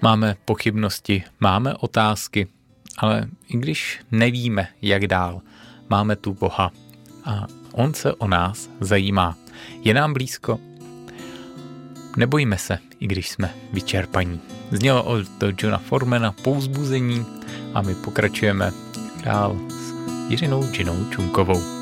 Máme pochybnosti, máme otázky, ale i když nevíme, jak dál, máme tu Boha a on se o nás zajímá. Je nám blízko. Nebojíme se, i když jsme vyčerpaní. Znělo od Johna Formana Povzbuzení a my pokračujeme dál s Jiřinou Ginou Čunkovou.